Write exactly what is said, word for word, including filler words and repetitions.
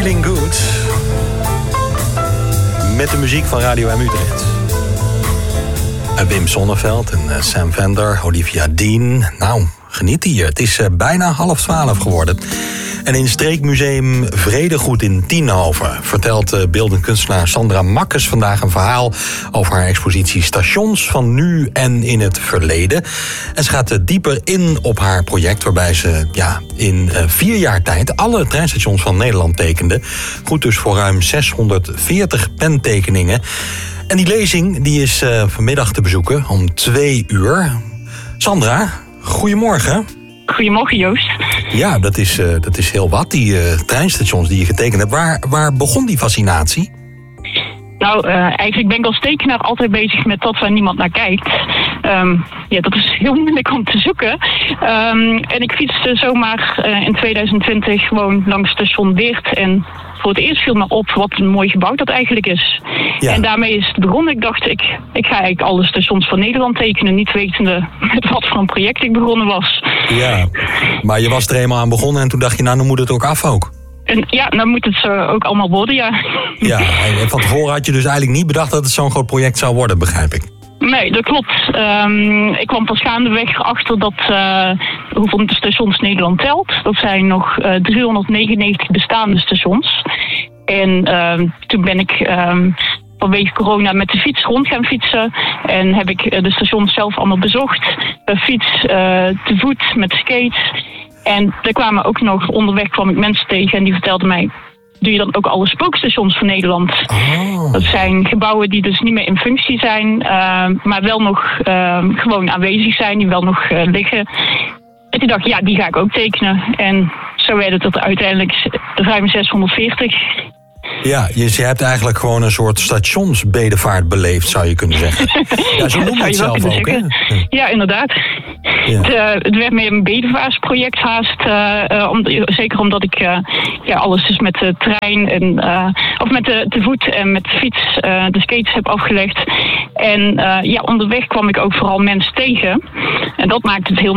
Feeling Good. Met de muziek van Radio M Utrecht. En Wim Sonneveld en Sam Vender, Olivia Dean. Nou, geniet hier. Het is bijna half twaalf geworden. En in Streekmuseum Vredegoed in Tienhoven vertelt beeldend kunstenaar Sandra Makkes vandaag een verhaal over haar expositie Stations van nu en in het verleden. En ze gaat dieper in op haar project waarbij ze ja, in vier jaar tijd alle treinstations van Nederland tekende. Goed dus voor ruim zeshonderdveertig pentekeningen. En die lezing die is uh, vanmiddag te bezoeken om twee uur. Sandra, goedemorgen. Goedemorgen, Joost. Ja, dat is, uh, dat is heel wat, die uh, treinstations die je getekend hebt. Waar, waar begon die fascinatie? Nou, uh, eigenlijk ben ik als tekenaar altijd bezig met dat waar niemand naar kijkt. Um, ja, dat is heel moeilijk om te zoeken. Um, en ik fietste zomaar uh, in tweeduizend twintig gewoon langs station Weert. En voor het eerst viel me op wat een mooi gebouw dat eigenlijk is. Ja. En daarmee is het begonnen. Ik dacht, ik, ik ga eigenlijk alle stations van Nederland tekenen. Niet wetende met wat voor een project ik begonnen was. Ja, maar je was er eenmaal aan begonnen en toen dacht je, nou, dan moet het ook af ook. En ja, dan moet het uh, ook allemaal worden, ja. Ja, en van tevoren had je dus eigenlijk niet bedacht dat het zo'n groot project zou worden, begrijp ik. Nee, dat klopt. Um, ik kwam pas gaandeweg achter dat uh, hoeveel stations Nederland telt. Dat zijn nog uh, driehonderdnegenennegentig bestaande stations. En uh, toen ben ik um, vanwege corona met de fiets rond gaan fietsen. En heb ik uh, de stations zelf allemaal bezocht. Per fiets, uh, te voet, met skates. En er kwamen ook nog, onderweg kwam ik mensen tegen en die vertelden mij, doe je dan ook alle spookstations van Nederland? Oh. Dat zijn gebouwen die dus niet meer in functie zijn, uh, maar wel nog uh, gewoon aanwezig zijn, die wel nog uh, liggen. En toen dacht ik, ja, die ga ik ook tekenen. En zo werd het tot uiteindelijk ruim zeshonderdveertig. Ja, je, je hebt eigenlijk gewoon een soort stationsbedevaart beleefd, zou je kunnen zeggen. Ja, zo noem je het zelf ook, hè? Ja, inderdaad. Ja. Het, uh, het werd meer een bedevaartsproject haast. Uh, uh, om, zeker omdat ik uh, ja, alles dus met de trein en uh, of met de, de voet en met de fiets uh, de skates heb afgelegd. En uh, ja, onderweg kwam ik ook vooral mensen tegen. En dat maakt het heel